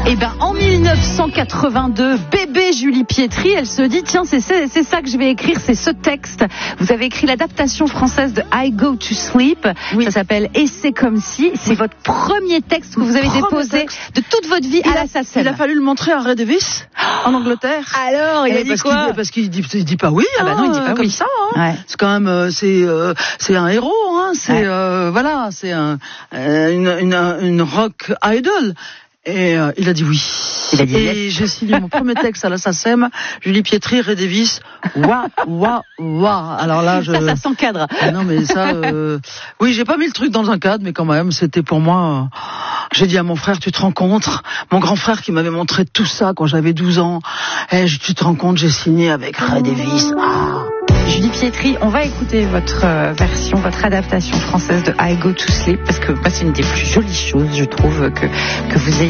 Et ben en 1982, bébé Julie Pietri, elle se dit tiens c'est ça que je vais écrire, c'est ce texte. Vous avez écrit l'adaptation française de I Go to Sleep. Oui. Ça s'appelle Et c'est comme si. C'est votre premier texte que vous avez déposé de toute votre vie à la SACEM. Il a fallu le montrer à Ray Davis en Angleterre. Alors il a dit quoi? Parce qu'il dit pas oui. Ah bah non, il dit pas comme oui. Ça. Hein. Ouais. C'est quand même c'est un héros. Hein. C'est voilà, c'est une rock idol. Et il a dit oui. Et j'ai signé mon premier texte à la SACEM, Julie Pietri, Ray Davis. Waouh. Alors là, ça s'encadre. Non mais ça, oui, j'ai pas mis le truc dans un cadre, mais quand même, c'était pour moi. J'ai dit à mon frère, tu te rends compte, mon grand frère qui m'avait montré tout ça quand j'avais 12 ans. Tu te rends compte, j'ai signé avec Ray Davis. Julie Pietri, on va écouter votre version, votre adaptation française de I Go to Sleep, parce que c'est une des plus jolies choses, je trouve, que vous ayez